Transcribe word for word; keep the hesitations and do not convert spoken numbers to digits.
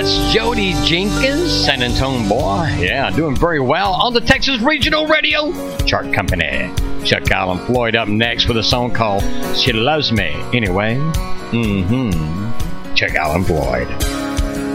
That's Jody Jenkins, San Antonio boy. Yeah, doing very well on the Texas Regional Radio Chart Company. Chuck Allen Floyd up next with a song called She Loves Me Anyway. Mm-hmm. Chuck Allen Floyd.